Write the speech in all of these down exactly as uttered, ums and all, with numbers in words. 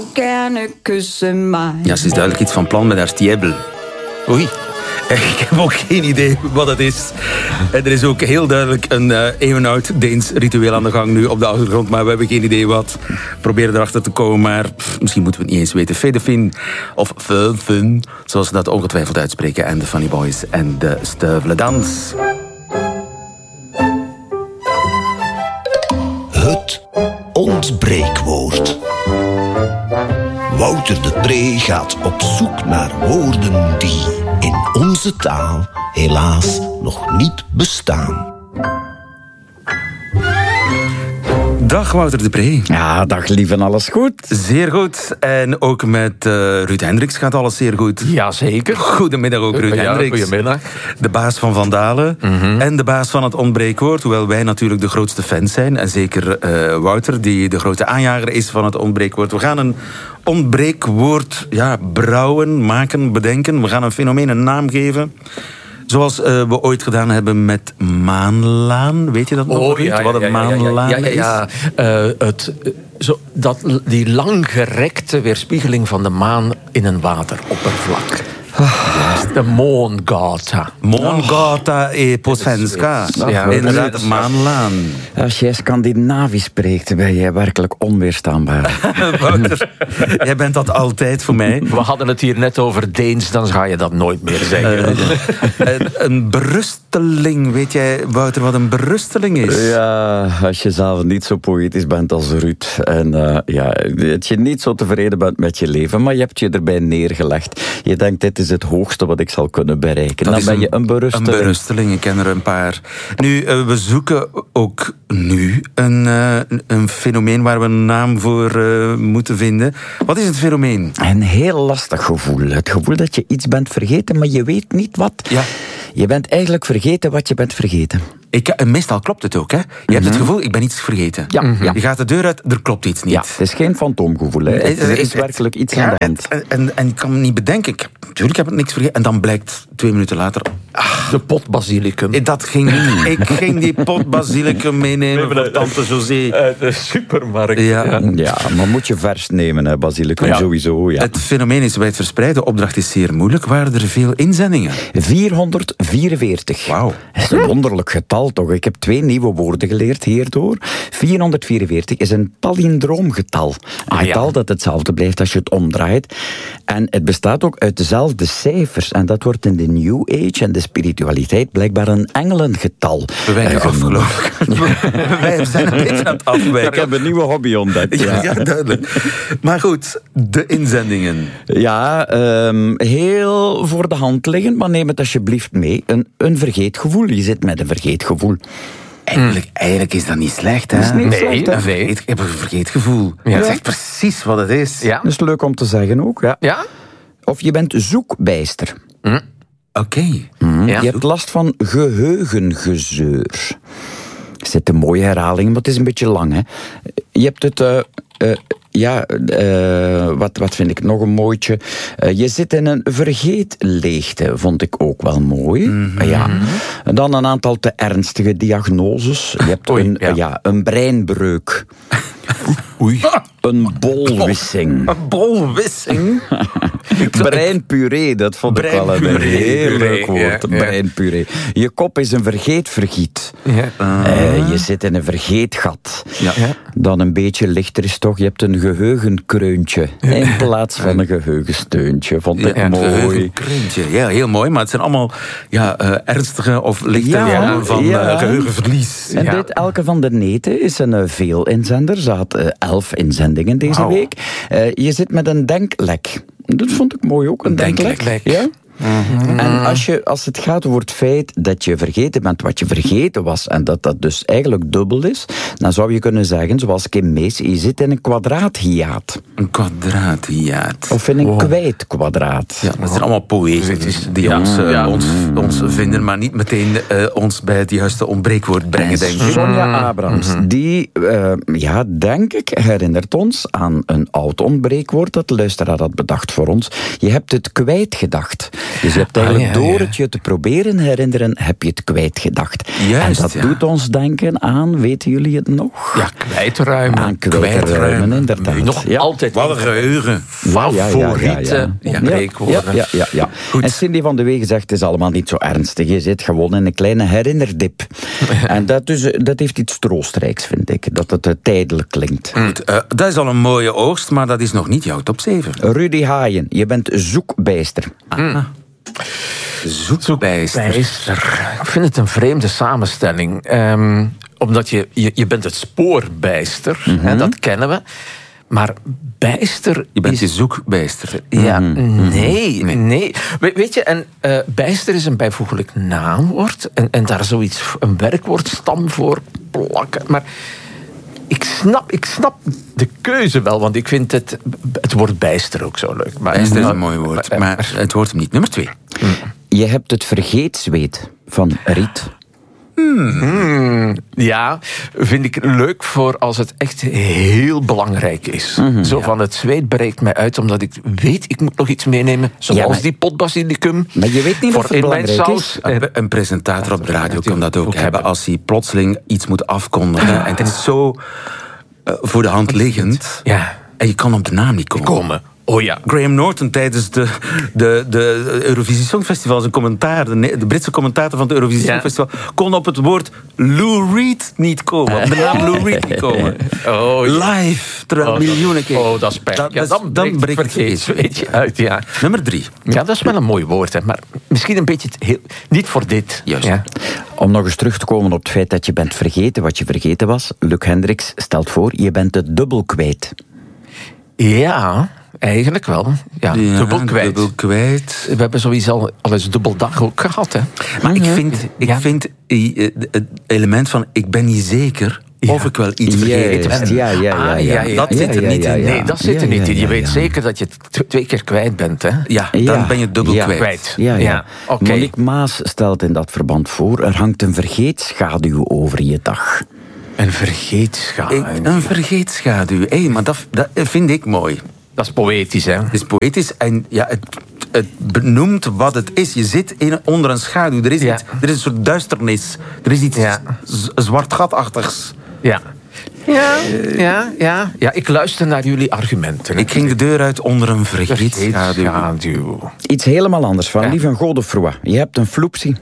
Gerne kussen mij. Ja, ze is duidelijk iets van plan met haar stiebel. Oei. Ik heb ook geen idee wat het is. En er is ook heel duidelijk een uh, eeuwenoud Deens ritueel aan de gang nu op de achtergrond. Maar we hebben geen idee wat. Proberen erachter te komen, maar pff, misschien moeten we het niet eens weten. Fedefin of Fedefin, zoals ze dat ongetwijfeld uitspreken. En de Funny Boys en de Steuveledans. Het ontbreekwoord. Wouter de Pre gaat op zoek naar woorden die in onze taal helaas nog niet bestaan. Dag Wouter de Pre. Ja, dag lief en alles goed? Zeer goed. En ook met uh, Ruud Hendricks gaat alles zeer goed. Jazeker. Goedemiddag ook Ruud ja, Hendricks. Goedemiddag. De baas van Van Dalen mm-hmm. en de baas van het ontbreekwoord. Hoewel wij natuurlijk de grootste fans zijn. En zeker uh, Wouter, die de grote aanjager is van het ontbreekwoord. We gaan een ontbreekwoord ja, brouwen, maken, bedenken. We gaan een fenomeen een naam geven. Zoals uh, we ooit gedaan hebben met Maanlaan. Weet je dat nog? Oh, ja, ja, wat een ja, Maanlaan ja, ja, ja, ja. Uh, het, uh, zo, dat, die langgerekte weerspiegeling van de maan in een wateroppervlak. Oh, de Moongata. Moongata e Posvenska. Ja, inderdaad, Maanlaan. Als jij Scandinavisch spreekt, ben jij werkelijk onweerstaanbaar. Wouter, jij bent dat altijd voor mij. We hadden het hier net over Deens, dan ga je dat nooit meer zeggen. Uh, een, een berusteling, weet jij, Wouter, wat een berusteling is? Ja, als je zelf niet zo poëtisch bent als Ruud. En uh, ja, dat je niet zo tevreden bent met je leven, maar je hebt je erbij neergelegd. Je denkt, dit is het hoogste wat ik zal kunnen bereiken. Dat dan ben een, je een berusteling. Een berusteling, ik ken er een paar. Nu, uh, we zoeken ook nu een, uh, een fenomeen waar we een naam voor uh, moeten vinden. Wat is het fenomeen? Een heel lastig gevoel. Het gevoel dat je iets bent vergeten, maar je weet niet wat. Ja. Je bent eigenlijk vergeten wat je bent vergeten. Ik, en meestal klopt het ook, hè? Je mm-hmm. hebt het gevoel, ik ben iets vergeten. Ja, mm-hmm. ja. Je gaat de deur uit, er klopt iets niet. Ja, het is geen fantoomgevoel, hè. Het, er is werkelijk iets ja, aan de hand. En, en, en ik kan me niet bedenken, ik, natuurlijk heb ik niks vergeten. En dan blijkt twee minuten later... Ach, de pot basilicum. Dat ging niet. Ik ging die pot basilicum meenemen nee, voor tante José. Uit de supermarkt. Ja, ja. ja, maar moet je vers nemen, hè, basilicum, ja. sowieso. Ja. Het fenomeen is wijd verspreid, de opdracht is zeer moeilijk. Waren er veel inzendingen? vierhonderdvierenveertig. Wauw. Dat is een wonderlijk getal, toch? Ik heb twee nieuwe woorden geleerd hierdoor. vierhonderdvierenveertig is een palindroomgetal. Een ah, getal ja. dat hetzelfde blijft als je het omdraait. En het bestaat ook uit dezelfde cijfers. En dat wordt in de New Age en de spiritualiteit blijkbaar een engelengetal. Weinig af, geloof ik. Wij zijn een beetje aan het afwijken. Ik heb een nieuwe hobby ontdekt. Ja, ja. ja duidelijk. Maar goed, de inzendingen. Ja, um, heel voor de hand liggend, maar neem het alsjeblieft mee. Een, een vergeetgevoel. Je zit met een vergeetgevoel. Eigenlijk, eigenlijk is dat niet slecht, hè? Dat is niet nee, slecht, hè? Vergeet, ik heb een vergeetgevoel. Ja. Dat zegt precies wat het is. Ja. Dat is leuk om te zeggen ook, ja. Ja? Of je bent zoekbijster. Hm. Oké. Okay. Mm. Ja. Je hebt last van geheugengezeur. Er zit een mooie herhaling, maar het is een beetje lang, hè. Je hebt het... Uh, uh, Ja, uh, wat, wat vind ik nog een mooitje? Uh, je zit in een vergeetleegte, vond ik ook wel mooi. Mm-hmm. Ja. En dan een aantal te ernstige diagnoses. Je hebt Oei, een, ja. Uh, ja, een breinbreuk. Oei. Een bolwissing. Een bolwissing? Breinpuree, dat vond ik wel een heel leuk woord. Ja, ja. Breinpuree. Je kop is een vergeetvergiet. Ja. Uh, je zit in een vergeetgat. Ja. Ja. Dan een beetje lichter is toch, je hebt een geheugenkreuntje. In plaats van een geheugensteuntje. Vond ik ja, mooi. Ja, heel mooi, maar het zijn allemaal ja, uh, ernstige of lichte ja, vormen van ja. uh, geheugenverlies. En ja. dit, elke van de neten is een uh, veelinzender. Ze had uh, elf inzendingen deze wow. week. Uh, je zit met een denklek. Dat vond ik mooi ook, een, een denklek. denklek. Ja? Mm-hmm. En als, je, als het gaat over het feit dat je vergeten bent wat je vergeten was, en dat dat dus eigenlijk dubbel is, dan zou je kunnen zeggen, zoals Kim Mees, je zit in een kwadraathiaat. Een kwadraathiaat. Of in een oh. kwijtkwadraat. Ja, dat zijn allemaal poëzies die ja. ons, uh, ja. ons, ons vinden, maar niet meteen uh, ons bij het juiste ontbreekwoord brengen, denk ik. Sonja Abrams, mm-hmm. die, uh, ja, denk ik, herinnert ons aan een oud ontbreekwoord dat de luisteraar had bedacht voor ons. Je hebt het kwijt gedacht. Dus je hebt eigenlijk Ah, ja, door ja. het je te proberen herinneren, heb je het kwijtgedacht. Juist, en dat ja. doet ons denken aan, weten jullie het nog? Ja, kwijtruimen. Aan kwijtruimen, inderdaad. Nog Ja. altijd Wat een geheugen. favoriete Ja, spreekwoorden. ja, ja, ja. En Cindy van de Wegen zegt, het is allemaal niet zo ernstig. Je zit gewoon in een kleine herinnerdip. En dat, dus, dat heeft iets troostrijks, vind ik. Dat het uh, tijdelijk klinkt. Goed, uh, dat is al een mooie oogst, maar dat is nog niet jouw top zeven. Rudy Haaien, je bent zoekbijster. Zoekbijster. Bijster. Ik vind het een vreemde samenstelling. Ehm, omdat je, je, je bent het spoorbijster, hè, dat kennen we. Maar bijster Je bent is... je zoekbijster. Ja, nee, nee. We- weet je, en eh, bijster is een bijvoeglijk naamwoord. En, en daar zoiets, een werkwoordstam voor plakken. Maar ik snap, ik snap de keuze wel, want ik vind het, het woord bijster ook zo leuk. Maar, Bijster is maar- een mooi woord, maar- maar het wordt hem niet. Nummer twee. Je hebt het vergeetzweet van Riet. Ja, vind ik leuk voor als het echt heel belangrijk is. Zo van, het zweet breekt mij uit, omdat ik weet, ik moet nog iets meenemen. Zoals Ja, maar- die potbasilicum. Maar je weet niet voor of het in mijn belangrijk saus. is. Een, een presentator op de radio kan dat ook, ook hebben. hebben. Als hij plotseling iets moet afkondigen. En het is zo uh, voor de hand liggend. Ja. En je kan op de naam niet komen. Komen. Oh ja. Graham Norton tijdens de, de, de Eurovisie Songfestival, zijn commentaar, de, Ne- de Britse commentator van het Eurovisie Ja. Songfestival, kon op het woord Lou Reed niet komen. Op de naam Lou Reed niet komen. Oh, ja. Live, terwijl Oh, dat- miljoenen keer. Oh, dat is pech. Dat- Ja, dat- dan dan breekt breekt het het vergeet uit, ja. Nummer drie. Ja, dat is wel een mooi woord, hè. Maar misschien een beetje te heel... Niet voor dit. Juist. Ja. Om nog eens terug te komen op het feit dat je bent vergeten wat je vergeten was. Luc Hendricks stelt voor, je bent het dubbel kwijt. Ja, eigenlijk wel. Ja, Ja, dubbel kwijt. Dubbel kwijt. We hebben sowieso al, al eens dubbeldag ook gehad, hè. Maar ik vind, ik Ja. vind eh, het element van ik ben niet zeker of Ja. ik wel iets vergeten Juist, ben. ja, ja, ja, Ah, ja. ja, Dat ja, zit er ja, niet ja, in. ja. Nee, dat zit er Ja, niet in. ja, Je ja, weet ja. zeker dat je het t- twee keer kwijt bent, hè. Ja, dan Ja. ben je dubbel Ja. kwijt. Kwijt. Ja, ja. Ja, oké. Monique Maas stelt in dat verband voor, er hangt een vergeetschaduw over je dag. Een vergeetschaduw. Ik- Een vergeetschaduw. Hé, maar dat, dat vind ik mooi. Dat is poëtisch, hè. Het is poëtisch en ja, het, het benoemt wat het is. Je zit in, onder een schaduw. Er is, Ja. iets, er is een soort duisternis. Er is iets Ja. z- zwart gatachtigs. Ja. Ja, ja, ja. Ja, ik luister naar jullie argumenten. Ik ging de deur uit onder een vergeetschaduw. Vergeetschaduw. Iets helemaal anders van Ja. Lieve Godefroy. Je hebt een floepsie.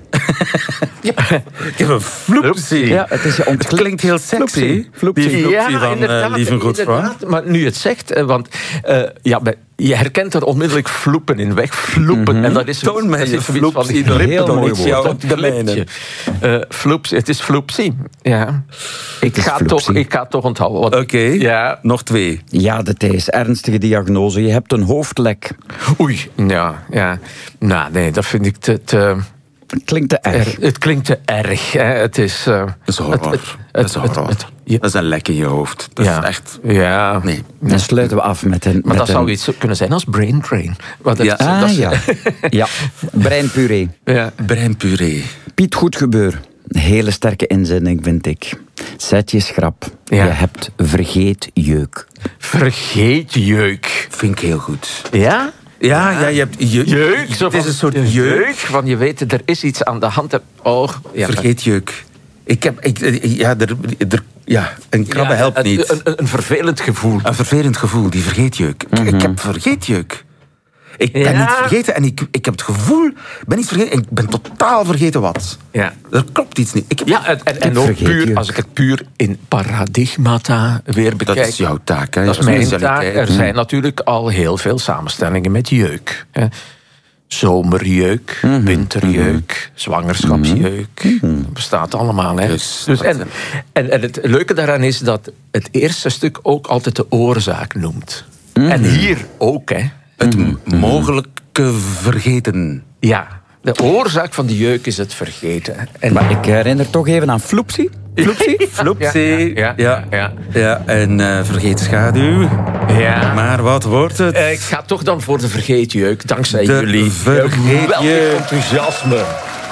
Ik heb een floepsie. Ja, het is je Het klinkt heel sexy. Floepsie. Floepsie. Die floepsie van uh, Lieve Godefroy. inderdaad. Maar nu het zegt, eh, want eh, ja, bij- je herkent er onmiddellijk floepen in, wegvloepen. En dat is Toon mij dat is je zoiets van floepsie. die Heel lippen, mooi iets woord. jou De op de mijne. lipje. Eh, floeps, het is floepsie. Ja. Ik is ga, floepsie. toch, ik ga het toch onthouden. want- Oké, Ja. nog twee. Ja, de Thijs, ernstige diagnose. Je hebt een hoofdlek. Oei, ja, ja. Nou, nee, dat vind ik te... te Klinkt te erg. er- het klinkt te erg. Hè. Het is... eh, Dat is horror. het- het- dat is het- het- horror. het- ja. Dat is een lek in je hoofd. Dat ja. is echt... Ja. Nee. Dan sluiten we af met een... Maar met dat een... zou iets kunnen zijn als brain drain. Wat het- Ja. Ah, dat is- ja. ja. Breinpuree. ja. Breinpuree. Piet Goedgebeur. Een hele sterke inzending, vind ik. Zet je schrap. Ja. Je hebt vergeetjeuk. Vergeet jeuk. Vind ik heel goed. Ja? Ja, ja, je hebt... Je, Jeuk. Zo Het is van- een soort jeuk. jeuk. Van je weet, er is iets aan de hand. Oh, ja, Vergeet jeuk. Ik heb... Ik, ja, er, er, ja, een krabbe ja, helpt een, niet. Een, een, een vervelend gevoel. Een vervelend gevoel, die vergeetjeuk. Ik- Ik heb vergeetjeuk. Ik ben Ja. niet vergeten en ik, ik heb het gevoel... Ik ben niet vergeten en ik ben totaal vergeten wat. Ja. Er klopt iets niet. Ik heb, Ja, en, en, en Ik ook vergeet puur, jeuk. als ik het puur in paradigmata weer bekijk. dat is jouw taak. Hè? Dat is mijn taak. specialiteit. Er zijn natuurlijk al heel veel samenstellingen met jeuk. hè. Zomerjeuk, winterjeuk, zwangerschapsjeuk. Dat bestaat allemaal. Hè. Dus Dus dat- en, en, en het leuke daaraan is dat het eerste stuk ook altijd de oorzaak noemt. En hier ook, hè. Het m- mogelijke vergeten. Ja, de oorzaak van de jeuk is het vergeten. En Maar ik herinner toch even aan Floepsie. Floepsie? Floepsie. Ja, ja, ja. ja, en eh, vergeet schaduw. ja. Maar wat wordt het? Eh, ik ga toch dan voor de vergeetjeuk, dankzij De jullie. vergeetjeuk. Geweldig enthousiasme.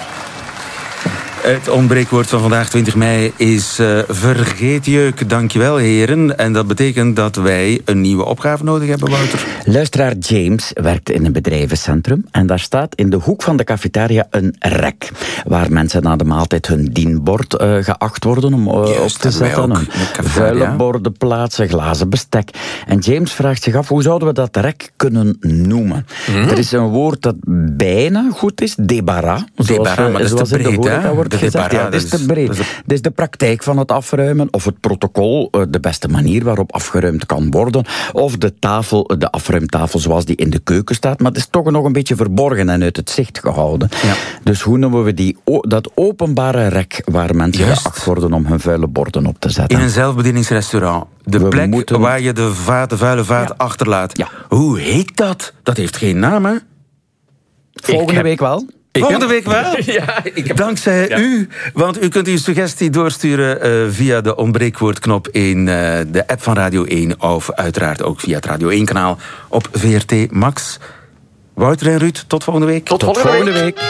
Het ontbreekwoord van vandaag, twintig mei, is uh, vergeetjeuk. Dankjewel, heren. En dat betekent dat wij een nieuwe opgave nodig hebben, Wouter. Luisteraar James werkt in een bedrijvencentrum en daar staat in de hoek van de cafetaria een rek, waar mensen na de maaltijd hun dienbord uh, geacht worden om uh, Juist, op te zetten. Een vuile borden plaatsen, glazen bestek. En James vraagt zich af, hoe zouden we dat rek kunnen noemen? Mm-hmm. Er is een woord dat bijna goed is, débarras. Débarras, maar dat is zoals te breed, in de horeca hè? wordt De gezegd. Ja, dat is te breed. Het is, de... is de praktijk van het afruimen, of het protocol, uh, de beste manier waarop afgeruimd kan worden, of de tafel, de afruimtafel zoals die in de keuken staat, maar het is toch nog een beetje verborgen en uit het zicht gehouden. Ja. Dus hoe noemen we die, dat openbare rek waar mensen Juist. geacht worden om hun vuile borden op te zetten? In een zelfbedieningsrestaurant. De we plek moeten... waar je de, vaat, de vuile vaat ja. achterlaat. Ja. Hoe heet dat? Dat heeft geen naam, hè? Volgende heb... week wel. Ik Volgende heb... week wel? Ja, ik heb... Dankzij ja. u. Want u kunt uw suggestie doorsturen uh, via de ontbreekwoordknop in uh, de app van Radio één. Of uiteraard ook via het Radio één kanaal op V R T Max. Wouter en Ruud, tot volgende week. Tot, tot volgende week. week.